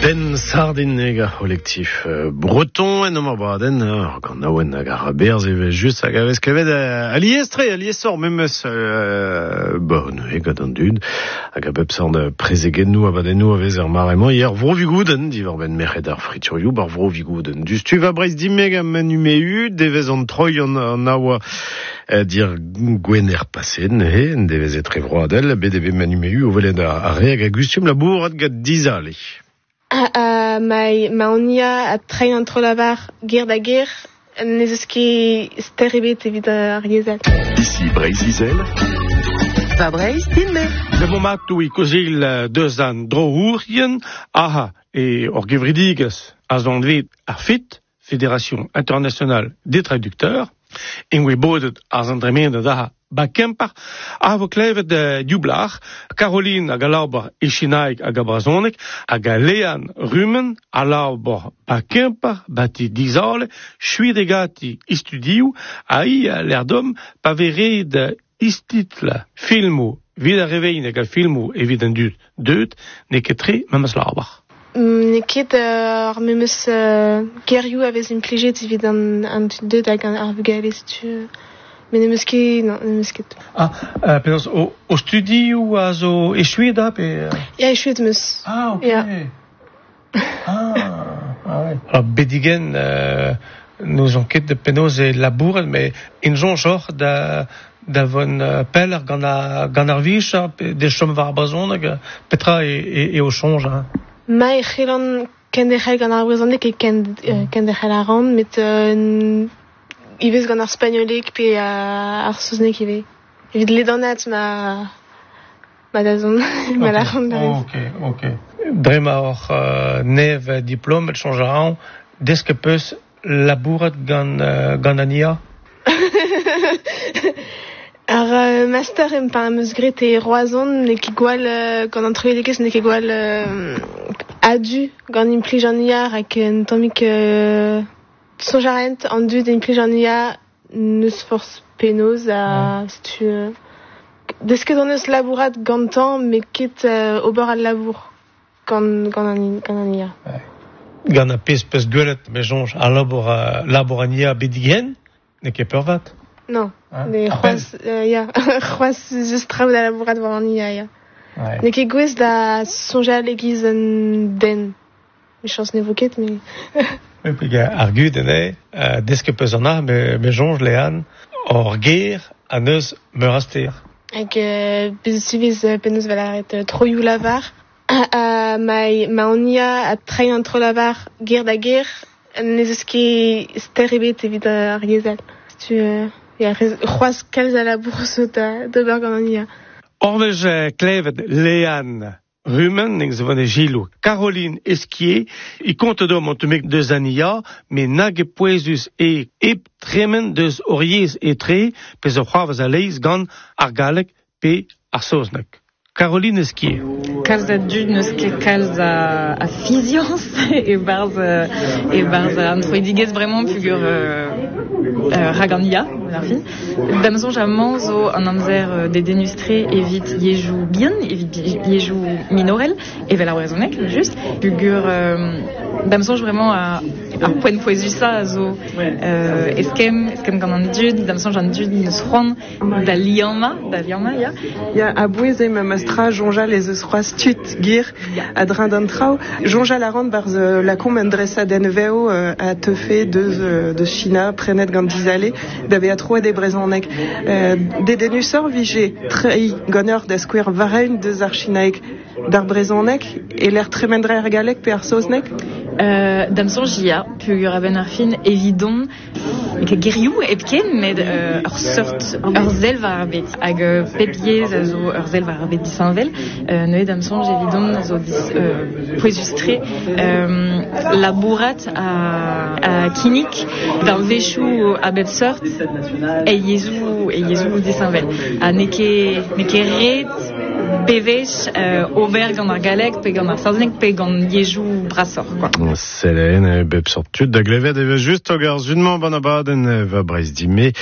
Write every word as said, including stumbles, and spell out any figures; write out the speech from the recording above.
Den sardineg ar collectif euh, breton en emañ baden euh, gant aouen hag ar berz evel just hag a vez kevet a, a liestre, a liestor memes euh, bon, e gant an dud hag a bep sort de prezegennou a badennou a vez ar maremañ hier vrovigouden divar ben mechet ar friturioù bar vrovigouden du stuv a breiz dimeg a manumeu devez an troi an, an aoua euh, dir gwener pasen e devez etre vroadel bet ebe manumeu o velet a, a re hag a gustum labourat gat dizale. Uh, uh, mai ma onia a train antro lavar ger da ger ne eus ket sterrebet evit ar yezal. Ici Breiz-Izel. Va Breiz, din me. Le momentou i kozil deus an dro ourien, aha, e or gevridigas a zon vet ar fit, Fédération Internationale des Traducteurs, en we bodet a zan dremendet aha bakempar, a vo klevet de dublar, Caroline hag a laobar echinaik hag a brazonek, hag a Lean Rumen a laobar bakempar, bati dizale, chuidegati istudiou, a i a l'erdom pa vered istitla filmou, vid a revein hag a filmou evit an dud deut, ne ket tre memes laobar. Ne ket uh, ar memes uh, gerioù a vez implijet evit an, an dud deut hag ar vugale tu... Mais ne meus ket, non, ne meus ket. Ah, euh, penaos, o, o studioù a zo echuet a pe... Ya echuet meus. Ah, ok. Ya. Ah, ah ouais. Alors, bedigen, euh, nous on ket de penaos e labouret, mais in jon jor da, da von uh, peller gant, a, gant ar vich, de chom var brezhoneg, petra e, e, e o chonj, hein. Ma e c'hellan ken de c'hell gant ar brezhoneg e ken, uh, ken de c'hell ar ran, met... Uh, Ivez gant ar spagnolek pe uh, ar saozneg ive. Evit ledanat ma... ma da zon, ma la ran da vez. Ok, ok. Drema or uh, nev diplom et chanj a an, desk peus labouret gant, uh, gant an I A? Ar uh, master em pa am eus gret e roazon, ne ket gwall, uh, gant an treuedekez, ne ket gwall uh, adu gant implij an I A hag en tammik... Uh, Sonjarent an dud en plij an I A neus forz penoz a mm. stu... Uh, desket an eus labourat gantan, me ket uh, ober al labour gant, gant, an, gant an I A. Ouais. Gant a pez peus gwelet, me jonj a labour, a, labour an I A bedigen, ne ket peurvat. Non, hein? ne c'hoaz, uh, ya, c'hoaz just traoù da labourat war an I A, ya. Ouais. Ne ket gwez da sonja legiz an den. Me chans ne vo ket, me... Oui, puis ar gud ene, uh, desk peus an ar, me, me jonj lean, or ger an eus meur aster. Hag uh, bez suvez uh, penaos valaret uh, troioù lavar. Uh, uh, mai, ma on I A a train antro lavar ger da ger, ne eus ket sterrebet evit ar yezal. Tu, uh, ya, c'hoaz kalz a labour zo da d'ober gant an I A. Orvej uh, klevet Lean Rumen, nek zo vane jilou. Caroline Esquier, i kont dom an temek deus an I A, me nag e poezus e ep tremen deus oriez e tre, pe zo c'hoavaz a leiz gant ar galek pe ar saozneg. Caroline Esquier. Kalz a dud neus ket kalz a, a fizians e barz, e barz an troedigez bremañ pugur euh, euh, rag an I A, ar fin. Damzonj a man zo an amzer euh, de denustre evit yejou bien, evit yejou minorel, evel ar brezhoneg, just. Pugur euh, damzonj bremañ a, ar poen poezusa zo euh, eskem, eskem gant an dud, damzonj an dud neus c'hoant da lianma, da lianma, ya. Ya a boueze ma mastra jonja les eus c'hoaz tut gir a drin d'an trao. Jonja la rand barz uh, la kom en dressa den veo uh, a teufe deus uh, de China prenet gant dizale d'ave a troa de brezhoneg. Uh, de denusor vije trei gonner da skouer vareun deus ar Chinaek d'ar brezhoneg e l'air tremendre ar galek pe ar saozneg? Euh, damzonj ia, pugur a ben ar fin evidon, mek a gerioù epken, med euh, ur sort ur zel var ar bet, hag euh, pepiez a zo ur zel var ar bet disanvel, euh, neuet damzonj evidon zo dis, euh, poezustre euh, labourat a, a kinik d'ar vechou a bet sort e yezou, e yezou disanvel. A neke, neke ret bevech euh, ober gant ar galek, pe gant ar saozneg, pe gant yezou brasor, quoi. Selen, bep sort tud da glevet eve just o gar zunman ban abaden va Breiz dimé.